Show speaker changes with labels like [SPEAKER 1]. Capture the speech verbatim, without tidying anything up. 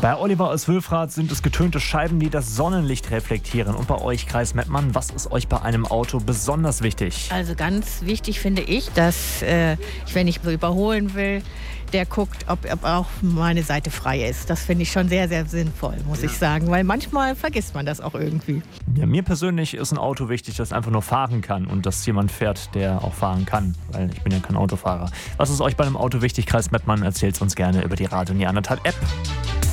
[SPEAKER 1] Bei Oliver aus Wülfrath sind es getönte Scheiben, die das Sonnenlicht reflektieren. Und bei euch, Kreis Mettmann, was ist euch bei einem Auto besonders wichtig?
[SPEAKER 2] Also ganz wichtig finde ich, dass äh, ich, wenn ich überholen will, der guckt, ob, ob auch meine Seite frei ist. Das finde ich schon sehr, sehr sinnvoll, muss ja. ich sagen. Weil manchmal vergisst man das auch irgendwie.
[SPEAKER 1] Ja, mir persönlich ist ein Auto wichtig, das einfach nur fahren kann und dass jemand fährt, der auch fahren kann. Weil ich bin ja kein Autofahrer. Was ist euch bei einem Auto wichtig, Kreis Mettmann? Erzählt es uns gerne über die Radio Neandertal App.